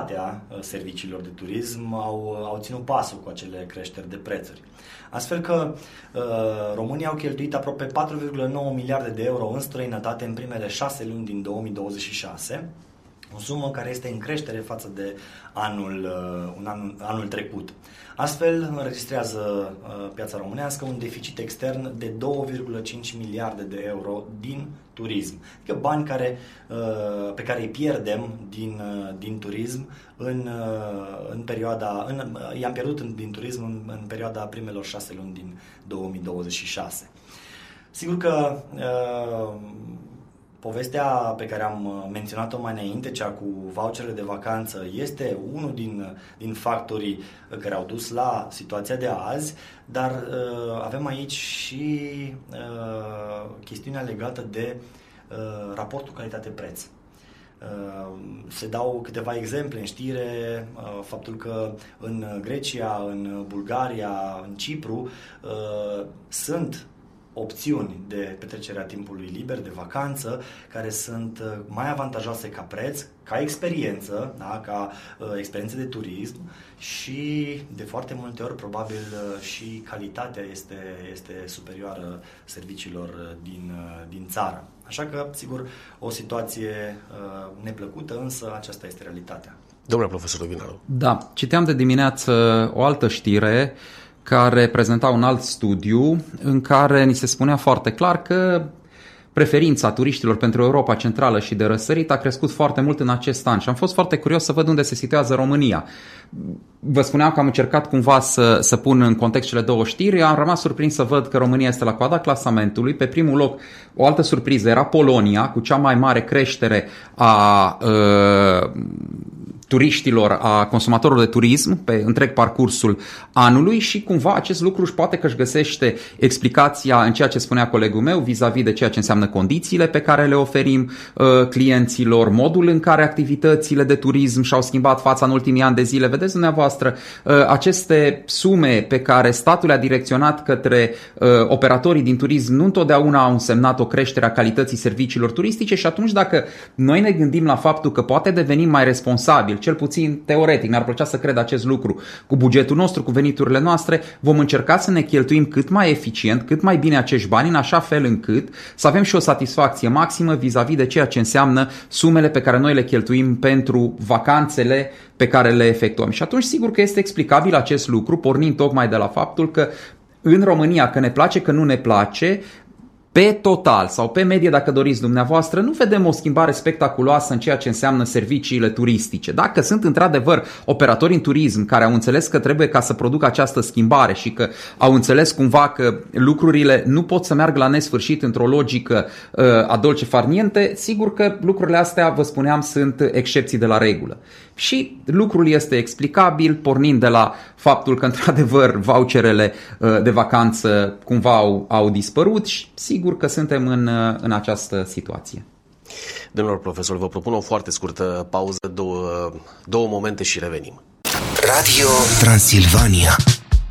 calitatea serviciilor de turism au ținut pasul cu acele creșteri de prețuri. Astfel că România au cheltuit aproape 4,9 miliarde de euro în străinătate în primele 6 luni din 2026, o sumă care este în creștere față de anul trecut. Astfel, înregistrează piața românească un deficit extern de 2,5 miliarde de euro din turism. Adică bani pe care îi pierdem din turism i-am pierdut din turism în perioada primelor 6 luni din 2026. Sigur că povestea pe care am menționat-o mai înainte, cea cu voucherele de vacanță, este unul din factorii care au dus la situația de azi, dar avem aici și chestiunea legată de raportul calitate-preț. Se dau câteva exemple în știre, faptul că în Grecia, în Bulgaria, în Cipru sunt opțiuni de petrecere a timpului liber, de vacanță, care sunt mai avantajoase ca preț, ca experiență, da? Ca experiență de turism și de foarte multe ori probabil și calitatea este superioară serviciilor din țară. Așa că, sigur, o situație neplăcută, însă aceasta este realitatea. Domnule profesor Vinaru. Da, citeam de dimineață o altă știre care prezenta un alt studiu în care ni se spunea foarte clar că preferința turiștilor pentru Europa Centrală și de răsărit a crescut foarte mult în acest an și am fost foarte curios să văd unde se situează România. Vă spuneam că am încercat cumva să pun în context cele două știri, am rămas surprins să văd că România este la coada clasamentului. Pe primul loc, o altă surpriză era Polonia, cu cea mai mare creștere a turiștilor, a consumatorilor de turism pe întreg parcursul anului și cumva acest lucru își găsește explicația în ceea ce spunea colegul meu vis-a-vis de ceea ce înseamnă condițiile pe care le oferim clienților, modul în care activitățile de turism și-au schimbat fața în ultimii ani de zile. Vedeți dumneavoastră, aceste sume pe care statul le-a direcționat către operatorii din turism nu întotdeauna au însemnat o creștere a calității serviciilor turistice și atunci dacă noi ne gândim la faptul că poate devenim mai responsabili, cel puțin teoretic, mi-ar plăcea să cred acest lucru, cu bugetul nostru, cu veniturile noastre, vom încerca să ne cheltuim cât mai eficient, cât mai bine acești bani, în așa fel încât să avem și o satisfacție maximă vis-a-vis de ceea ce înseamnă sumele pe care noi le cheltuim pentru vacanțele pe care le efectuăm. Și atunci sigur că este explicabil acest lucru, pornind tocmai de la faptul că în România, că ne place, că nu ne place, pe total sau pe medie, dacă doriți dumneavoastră, nu vedem o schimbare spectaculoasă în ceea ce înseamnă serviciile turistice. Dacă sunt într-adevăr operatori în turism care au înțeles că trebuie ca să producă această schimbare și că au înțeles cumva că lucrurile nu pot să meargă la nesfârșit într-o logică a dolce far niente, sigur că lucrurile astea, vă spuneam, sunt excepții de la regulă. Și lucrul este explicabil pornind de la faptul că într-adevăr voucherele de vacanță cumva au dispărut și sigur că suntem în această situație. Domnilor profesor, vă propun o foarte scurtă pauză, două momente și revenim. Radio Transilvania.